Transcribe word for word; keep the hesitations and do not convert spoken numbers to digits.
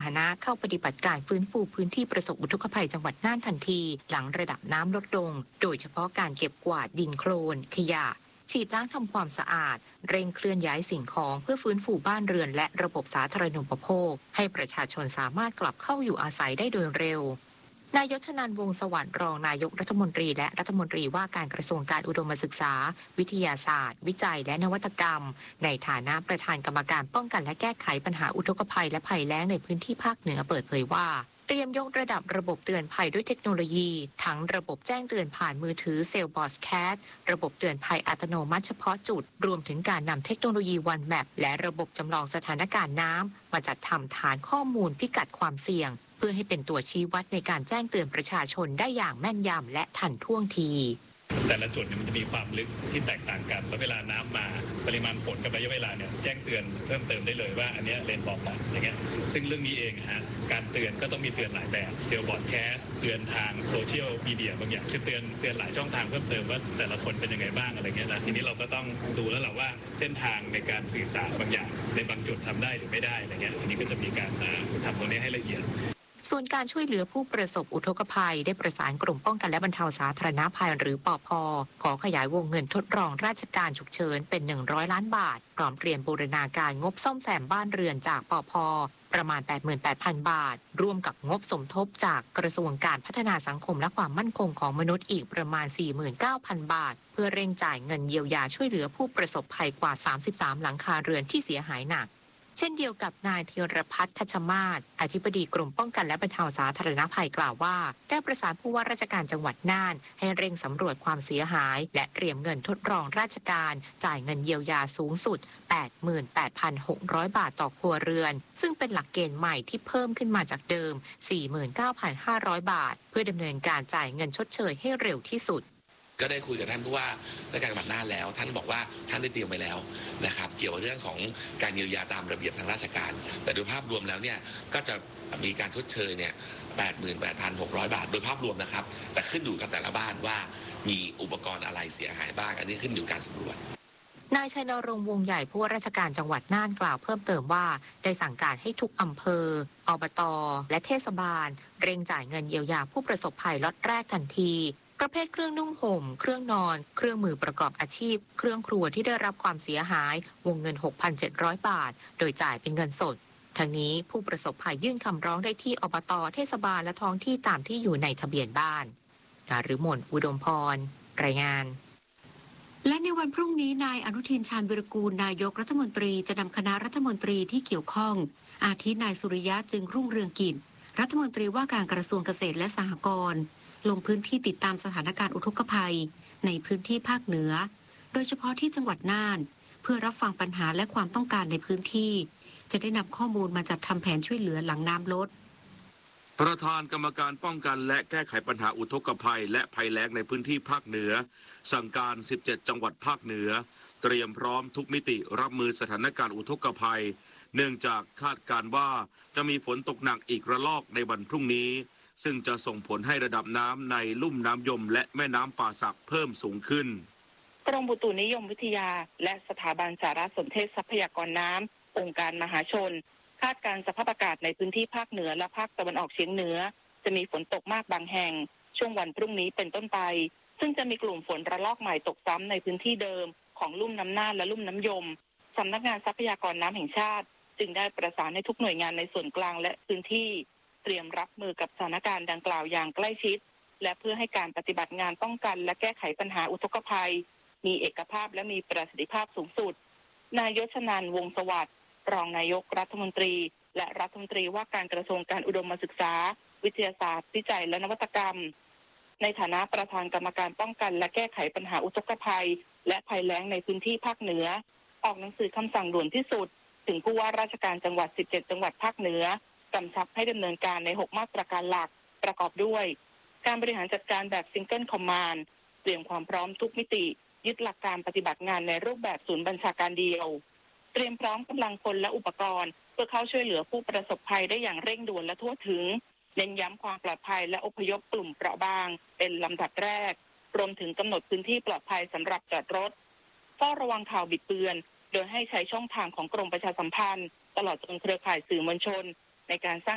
นะเข้าปฏิบัติการฟื้นฟูพื้นที่ประสบอุทกภัยจังหวัดน่านทันทีหลังระดับน้ำลดลงโดยเฉพาะการเก็บกวาดดินโคลนขยะฉีดล้างทำความสะอาดเร่งเคลื่อนย้ายสิ่งของเพื่อฟื้นฟูบ้านเรือนและระบบสาธารณูปโภคให้ประชาชนสามารถกลับเข้าอยู่อาศัยได้โดยเร็วนายชนันท์ วงศ์สวัสดิ์รองนายกรัฐมนตรีและรัฐมนตรีว่าการกระทรวงการอุดมศึกษาวิทยาศาสตร์วิจัยและนวัตกรรมในฐานะประธานกรรมการป้องกันและแก้ไขปัญหาอุทกภัยและภัยแล้งในพื้นที่ภาคเหนือเปิดเผยว่าเตรียมยกระดับระบบเตือนภัยด้วยเทคโนโลยีทั้งระบบแจ้งเตือนผ่านมือถือเซลบอสแคสระบบเตือนภัยอัตโนมัติเฉพาะจุดรวมถึงการนำเทคโนโลยีวันแมปและระบบจำลองสถานการณ์น้ำมาจัดทำฐานข้อมูลพิกัดความเสี่ยงเพื่อให้เป็นตัวชี้วัดในการแจ้งเตือนประชาชนได้อย่างแม่นยำและทันท่วงทีแต่ละจุดเนี่ยมันจะมีความลึกที่แตกต่างกันแล้วเวลาน้ำมาปริมาณฝนกับระยะเวลาเนี่ยแจ้งเตือนเพิ่มเติมได้เลยว่าอันนี้เลนบอร์ดอย่างเงี้ยซึ่งเรื่องนี้เองฮะการเตือนก็ต้องมีเตือนหลายแบบเซลบอร์ดแคสเตือนทางโซเชียลมีเดียบางอย่างคือเตือนเตือนหลายช่องทางเพิ่มเติมว่าแต่ละคนเป็นยังไงบ้างอะไรเงี้ยนะทีนี้เราก็ต้องดูแล้วแหละว่าเส้นทางในการสื่อสารบางอย่างในบางจุดทำได้หรือไม่ได้อะไรเงี้ยทีนี้ก็จะมีการทำตรงนี้ให้ละเอียดส่วนการช่วยเหลือผู้ประสบอุทกภัยได้ประสานกรมป้องกันและบรรเทาสาธารณภัยหรือปภ.ขอขยายวงเงินทดลองราชการฉุกเฉินเป็นหนึ่งร้อยล้านบาทพร้อมเตรียมบูรณาการงบซ่อมแซมบ้านเรือนจากปภ.ประมาณ แปดหมื่นแปดพัน บาทร่วมกับงบสมทบจากกระทรวงการพัฒนาสังคมและความมั่นคงของมนุษย์อีกประมาณ สี่หมื่นเก้าพัน บาทเพื่อเร่งจ่ายเงินเยียวยาช่วยเหลือผู้ประสบภัยกว่าสามสิบสามหลังคาเรือนที่เสียหายหนักเช่นเดียวกับนายธีรพัฒน์ ทัชมาศอธิบดีกรมป้องกันและบรรเทาสาธารณภัยกล่าวว่าได้ประสานผู้ว่าราชการจังหวัดน่านให้เร่งสำรวจความเสียหายและเตรียมเงินทดลองราชการจ่ายเงินเยียวยาสูงสุด แปดหมื่นแปดพันหกร้อย บาทต่อครัวเรือนซึ่งเป็นหลักเกณฑ์ใหม่ที่เพิ่มขึ้นมาจากเดิม สี่หมื่นเก้าพันห้าร้อย บาทเพื่อดำเนินการจ่ายเงินชดเชยให้เร็วที่สุดก็ได้คุยกับท่านผู้ว่าราชการจังหวัดน่านแล้วท่านบอกว่าท่านได้เตรียมไปแล้วนะครับเกี่ยวกับเรื่องของการเยียวยาตามระเบียบทางราชการแต่โดยภาพรวมแล้วเนี่ยก็จะมีการชดเชยเนี่ย แปดหมื่นแปดพันหกร้อย บาทโดยภาพรวมนะครับแต่ขึ้นอยู่กับแต่ละบ้านว่ามีอุปกรณ์อะไรเสียหายบ้างอันนี้ขึ้นอยู่การสำรวจนายชัยนรงค์วงใหญ่ผู้ว่าราชการจังหวัดน่านกล่าวเพิ่มเติมว่าได้สั่งการให้ทุกอำเภออบต.และเทศบาลเร่งจ่ายเงินเยียวยาผู้ประสบภัยล็อตแรกทันทีประเภทเครื่องนุ่งห่มเครื่องนอนเครื่องมือประกอบอาชีพเครื่องครัวที่ได้รับความเสียหายวงเงิน หกพันเจ็ดร้อย บาทโดยจ่ายเป็นเงินสดทั้งนี้ผู้ประสบภัยยื่นคำร้องได้ที่อบต.เทศบาลและท้องที่ตามที่อยู่ในทะเบียนบ้านดารุมนอุดมพรรายงานและในวันพรุ่งนี้นายอนุทินชาญวิรากูลนายกรัฐมนตรีจะนำคณะรัฐมนตรีที่เกี่ยวข้องอาทินายสุริยะจึงรุ่งเรืองกิจรัฐมนตรีว่าการกระทรวงเกษตรและสหกรณ์ลงพื้นที่ติดตามสถานการณ์อุทกภัยในพื้นที่ภาคเหนือโดยเฉพาะที่จังหวัดน่านเพื่อรับฟังปัญหาและความต้องการในพื้นที่จะได้นำข้อมูลมาจัดทำแผนช่วยเหลือหลังน้ำลดประธานกรรมการป้องกันและแก้ไขปัญหาอุทกภัยและภัยแล้งในพื้นที่ภาคเหนือสั่งการสิบเจ็ดจังหวัดภาคเหนือเตรียมพร้อมทุกมิติรับมือสถานการณ์อุทกภัยเนื่องจากคาดการณ์ว่าจะมีฝนตกหนักอีกระลอกในวันพรุ่งนี้ซึ่งจะส่งผลให้ระดับน้ำในลุ่มน้ำยมและแม่น้ำป่าสักเพิ่มสูงขึ้นกรมอุตุนิยมวิทยาและสถาบันสารสนเทศทรัพยากรน้ำองค์การมหาชนคาดการณ์สภาพอากาศในพื้นที่ภาคเหนือและภาคตะวันออกเฉียงเหนือจะมีฝนตกมากบางแห่งช่วงวันพรุ่งนี้เป็นต้นไปซึ่งจะมีกลุ่มฝนระลอกใหม่ตกซ้ำในพื้นที่เดิมของลุ่มน้ำน่านและลุ่มน้ำยมสำนักงานทรัพยากรน้ำแห่งชาติจึงได้ประสานให้ทุกหน่วยงานในส่วนกลางและพื้นที่เตรียมรับมือกับสถานการณ์ดังกล่าวอย่างใกล้ชิดและเพื่อให้การปฏิบัติงานป้องกันและแก้ไขปัญหาอุทกภัยมีเอกภาพและมีประสิทธิภาพสูงสุดนายชนันท์ วงศ์สวัสดิ์รองนายกรัฐมนตรีและรัฐมนตรีว่าการกระทรวงการอุดมศึกษาวิทยาศาสตร์วิจัยและนวัตกรรมในฐานะประธานกรรมการป้องกันและแก้ไขปัญหาอุทกภัยและภัยแล้งในพื้นที่ภาคเหนือออกหนังสือคำสั่งด่วนที่สุดถึงผู้ว่าราชการจังหวัดสิบเจ็ดจังหวัดภาคเหนือกำชับให้ดำเนินการในหกมาตรการหลักประกอบด้วยการบริหารจัดการแบบซิงเกิลคอมมานด์เตรียมความพร้อมทุกมิติยึดหลักการปฏิบัติงานในรูปแบบศูนย์บัญชาการเดียวเตรียมพร้อมกำลังพลและอุปกรณ์เพื่อเข้าช่วยเหลือผู้ประสบภัยได้อย่างเร่งด่วนและทั่วถึงเน้นย้ำความปลอดภัยและอพยพกลุ่มเปราะบางเป็นลำดับแรกรวมถึงกำหนดพื้นที่ปลอดภัยสำหรับจอดรถเฝ้าระวังข่าวบิดเบือนโดยให้ใช้ช่องทางของกรมประชาสัมพันธ์ตลอดจนเครือข่ายสื่อมวลชนในการสร้าง